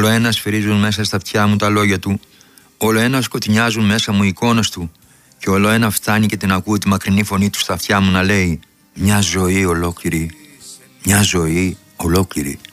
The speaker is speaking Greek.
Όλο ένα σφυρίζουν μέσα στα αυτιά μου τα λόγια του. Όλο ένα σκοτεινιάζουν μέσα μου οι εικόνες του. Και όλο ένα φτάνει και την ακούω τη μακρινή φωνή του στα αυτιά μου να λέει: μια ζωή ολόκληρη, μια ζωή ολόκληρη.